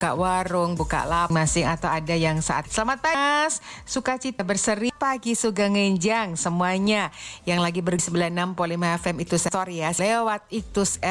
buka warung, buka lapak masing atau ada yang saat selamat pagi Mas, sukacita berseri pagi Sugeng Enjang semuanya yang lagi 96.5 FM itu story ya lewat Iktus